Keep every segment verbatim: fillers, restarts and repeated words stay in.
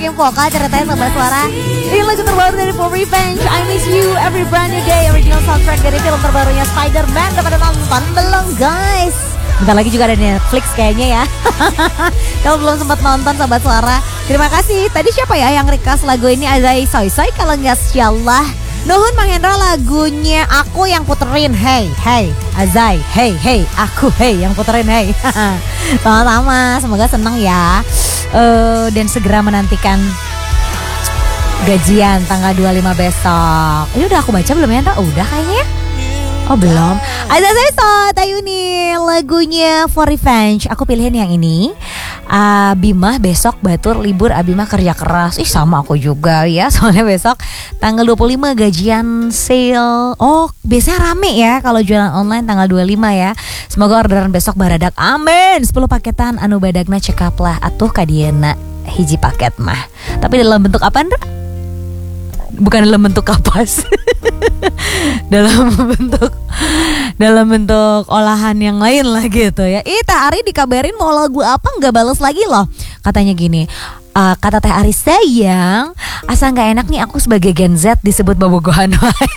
backing vokal ceritanya Sobat Suara. Ini lagu terbaru dari For Revenge, I Miss You Every Brand New Day, original soundtrack dari film terbarunya Spider-Man. Udah pada nonton belum guys? Bentar lagi juga ada Netflix kayaknya ya. Kalau belum sempat nonton Sobat Suara, terima kasih. Tadi siapa ya yang request lagu ini? Azai Soy Soy kalau nggak sialah. Nuhun Mahendra lagunya aku yang puterin. Hey, hey, Azai, hey, hey, aku hey yang puterin hey. Sama-sama, semoga seneng ya. Uh, dan segera menantikan gajian tanggal dua puluh lima besok. Ini udah aku baca belum ya? Udah kayaknya ya? Oh belum. Azai Soy Tayuni lagunya For Revenge. Aku pilihin yang ini. Abimah besok batur libur, Abimah kerja keras. Ih sama aku juga ya. Soalnya besok tanggal dua puluh lima gajian sale. Oh biasanya rame ya kalau jualan online tanggal dua puluh lima ya. Semoga orderan besok baradak. Amin. sepuluh paketan anu badagna cekap lah. Atuh kadiana hiji paket mah. Tapi dalam bentuk apa Ndra? Bukan dalam bentuk kapas. Dalam bentuk dalam bentuk olahan yang lain lah gitu ya. Ih Teh Ari dikabarin mau lagu apa nggak bales lagi loh. Katanya gini, uh, kata Teh Ari sayang, asa nggak enak nih aku sebagai Gen Z disebut bobogohan.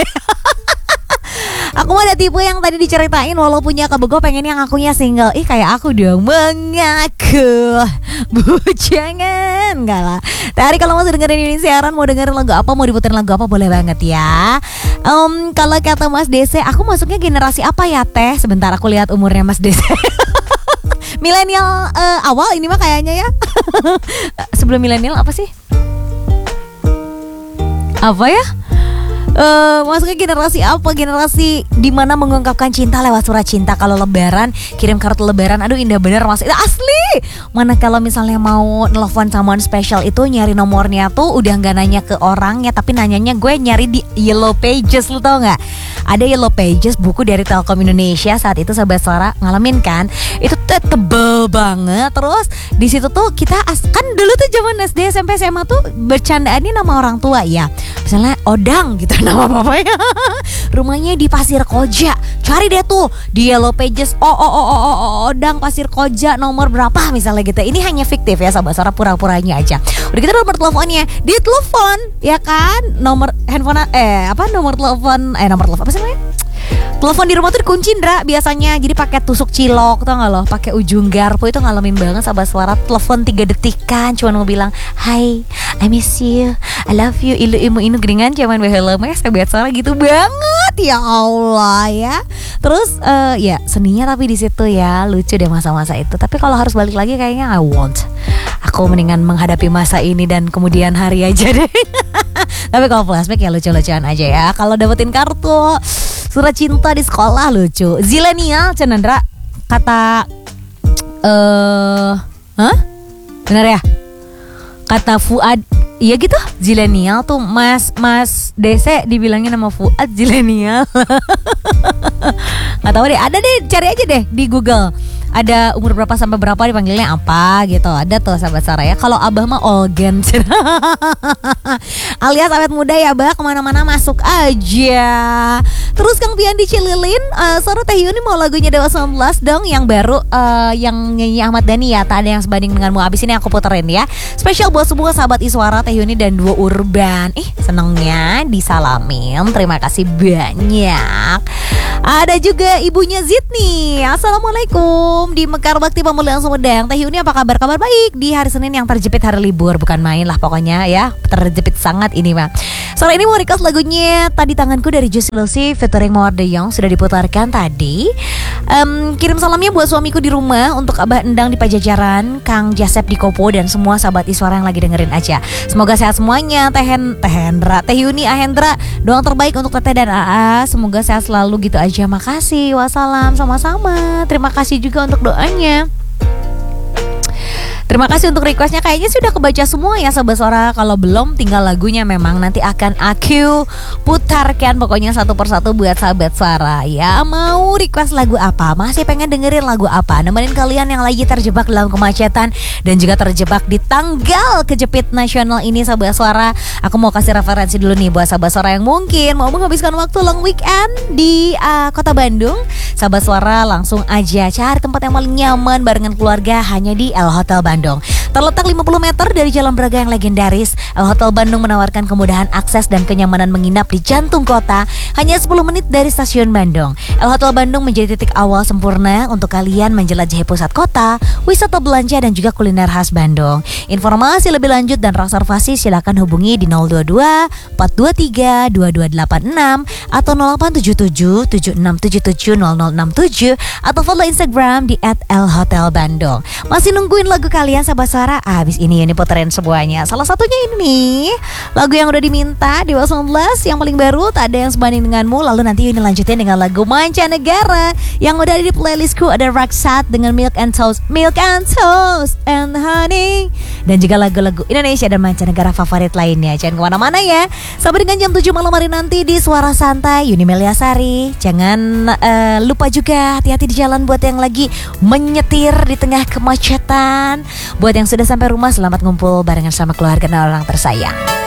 Aku mah ada tipe yang tadi diceritain walau punya kebogoh pengen yang akunya single. Ih kayak aku dong mengaku bujangan. Enggak lah. Tadi kalau mau dengerin ini siaran, mau dengerin lagu apa, mau diputerin lagu apa boleh banget ya. um, Kalau kata Mas Dese, aku masuknya generasi apa ya Teh? Sebentar aku lihat umurnya Mas Dese. Milenial uh, awal ini mah kayaknya ya. Sebelum milenial apa sih? Apa ya? Uh, masuknya generasi apa? Generasi dimana mengungkapkan cinta lewat surat cinta. Kalau lebaran kirim kartu lebaran, aduh indah bener mas. Itu asli. Mana kalau misalnya mau nelfon someone special itu nyari nomornya tuh udah nggak nanya ke orangnya, tapi nanyanya gue nyari di Yellow Pages. Lu tau nggak? Ada Yellow Pages, buku dari Telkom Indonesia. Saat itu Sobat Suara ngalamin kan? Itu tuh tebel banget. Terus di situ tuh kita as- kan dulu tuh zaman S D, S M P, S M A tuh bercandaannya nama orang tua ya. Misalnya Odang gitu nama bapaknya. Rumahnya di Pasir Koja. Cari deh tuh di Yellow Pages. Oh oh oh oh, oh Odang Pasir Koja nomor berapa misalnya gitu. Ini hanya fiktif ya Sobat Suara, pura-puranya aja. Udah gitu nomor teleponnya ditelepon ya kan? Nomor handphone eh apa nomor telepon eh nomor telepon apa sih namanya? Telepon di rumah tuh dikunci Ndra biasanya. Jadi pakai tusuk cilok tau gak lo, pakai ujung garpu. Itu ngalamin banget Sobat Suara. Telepon tiga detikan cuman mau bilang hi, I miss you, I love you, ilu imu inu geringan cuman baheula mah Sobat Suara gitu banget ya Allah ya. Terus uh, ya seninya tapi di situ ya lucu deh masa-masa itu. Tapi kalau harus balik lagi kayaknya I won't. Aku mendingan menghadapi masa ini dan kemudian hari aja deh. Tapi kalau flashback ya lucu-lucuan aja ya. Kalau dapetin kartu surat cinta di sekolah lucu. Zilenial Cenandra kata eh uh, hah? Benar ya? Kata Fuad, iya gitu. Zilenial tuh Mas Mas Dese dibilangin nama Fuad Zilenial. Nggak tahu deh, ada deh, cari aja deh di Google. Ada umur berapa sampai berapa dipanggilnya apa gitu. Ada tuh Sahabat Sarah ya. Kalau Abah mah Olgen. Alias awet muda ya Abah, kemana-mana masuk aja. Terus Kang Pian di Cililin, uh, Sore Teh Yuni mau lagunya Dewa sembilan belas dong. Yang baru uh, yang nyanyi Ahmad Dhani ya. Tak ada yang sebanding denganmu. Abis ini aku puterin ya. Spesial buat semua sahabat Iswara, Teh Yuni dan Duo Urban. Ih senengnya disalamin. Terima kasih banyak. Ada juga ibunya Zidni. Assalamualaikum. Di Mekar Bakti Pemulihan Sumedang. Teh Yuni apa kabar? Kabar baik. Di hari Senin yang terjepit hari libur. Bukan main lah pokoknya ya. Terjepit sangat ini mah. Sore ini mau request lagunya Tadi Tanganku dari Juicy Lucy featuring Mawar De Jong. Sudah diputarkan tadi. um, Kirim salamnya buat suamiku di rumah. Untuk Abah Endang di Pajajaran, Kang Jasep di Kopo, dan semua sahabat Iswara yang lagi dengerin aja. Semoga sehat semuanya. Teh Hendra, Teh Yuni, Ahendra, doang terbaik untuk Teteh dan A A. Semoga sehat selalu gitu aja. Makasih. Wassalam. Sama-sama. Terima kasih juga untuk doanya. Terima kasih untuk requestnya. Kayaknya sudah kebaca semua ya Sobat Suara. Kalau belum tinggal lagunya memang nanti akan aku putarkan pokoknya satu persatu buat Sobat Suara ya. Mau request lagu apa? Masih pengen dengerin lagu apa? Nemenin kalian yang lagi terjebak dalam kemacetan dan juga terjebak di tanggal kejepit nasional ini Sobat Suara. Aku mau kasih referensi dulu nih buat Sobat Suara yang mungkin mau menghabiskan waktu long weekend di uh, kota Bandung. Sobat Suara langsung aja cari tempat yang paling nyaman barengan keluarga hanya di El Hotel Bandung. Terletak lima puluh meter dari Jalan Braga yang legendaris, L Hotel Bandung menawarkan kemudahan akses dan kenyamanan menginap di jantung kota, hanya sepuluh menit dari stasiun Bandung. L Hotel Bandung menjadi titik awal sempurna untuk kalian menjelajahi pusat kota, wisata belanja dan juga kuliner khas Bandung. Informasi lebih lanjut dan reservasi silakan hubungi di nol dua dua empat dua tiga dua dua delapan enam atau nol delapan tujuh tujuh tujuh enam tujuh tujuh nol nol enam tujuh atau follow Instagram di et l hotel bandung. Masih nungguin lagu kalian sahabat suara? Abis ini ini puterin semuanya. Salah satunya ini nih, lagu yang udah diminta Dewa sembilan belas yang paling baru, Tak Ada Yang Sebanding Denganmu. Lalu nanti ini lanjutin dengan lagu mancanegara yang udah ada di playlistku, ada Raksat dengan Milk and Toast, Milk and Toast and Honey, dan juga lagu-lagu Indonesia dan mancanegara favorit lainnya. Jangan kemana-mana ya. Sampai dengan jam tujuh malam hari nanti di Suara Santai Yuni Meliasari. Jangan uh, lupa juga hati-hati di jalan buat yang lagi menyetir di tengah kemacetan. Buat yang sudah sampai rumah, selamat ngumpul barengan sama keluarga dan orang tersayang.